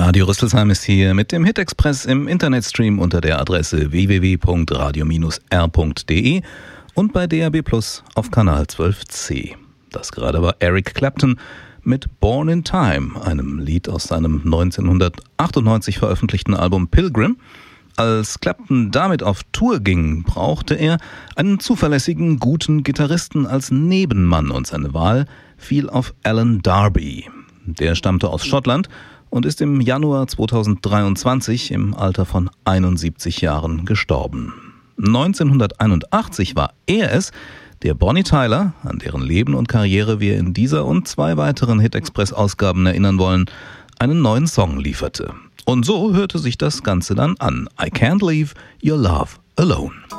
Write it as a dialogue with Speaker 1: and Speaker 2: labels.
Speaker 1: Radio Rüsselsheim ist hier mit dem Hit-Express im Internetstream unter der Adresse www.radio-r.de und bei DAB+ auf Kanal 12c. Das gerade war Eric Clapton mit Born in Time, einem Lied aus seinem 1998 veröffentlichten Album Pilgrim. Als Clapton damit auf Tour ging, brauchte er einen zuverlässigen, guten Gitarristen als Nebenmann und seine Wahl fiel auf Alan Darby. Der stammte aus Schottland und ist im Januar 2023 im Alter von 71 Jahren gestorben. 1981 war er es, der Bonnie Tyler, an deren Leben und Karriere wir in dieser und 2 weiteren Hit-Express-Ausgaben erinnern wollen, einen neuen Song lieferte. Und so hörte sich das Ganze dann an. I Can't Leave Your Love Alone.